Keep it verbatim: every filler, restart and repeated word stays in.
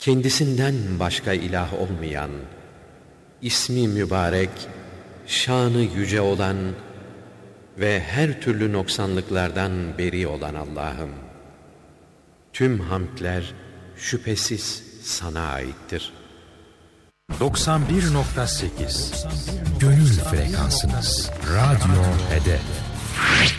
kendisinden başka ilah olmayan, ismi mübarek, şanı yüce olan ve her türlü noksanlıklardan beri olan Allah'ım, tüm hamdler şüphesiz sana aittir. doksan bir nokta sekiz Gönül frekansınız. Radyo Hedef.